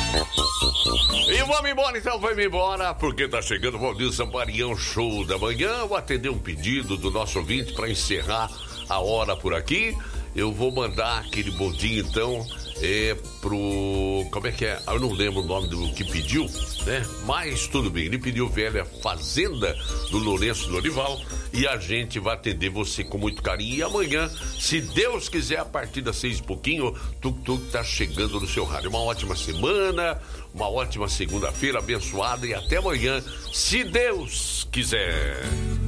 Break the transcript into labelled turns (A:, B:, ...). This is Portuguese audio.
A: E vamos embora então, vamos embora, porque tá chegando o Valdir Samparião, show da manhã. Vou atender um pedido do nosso ouvinte para encerrar a hora por aqui. Eu vou mandar aquele bondinho então pro... Como é que é? Eu não lembro o nome do que pediu, né? Mas tudo bem, ele pediu Velha Fazenda do Lourenço Lorival e a gente vai atender você com muito carinho. E amanhã, se Deus quiser, a partir das 6 e pouquinho, Tuk tá chegando no seu rádio. Uma ótima semana, uma ótima segunda-feira abençoada e até amanhã, se Deus quiser.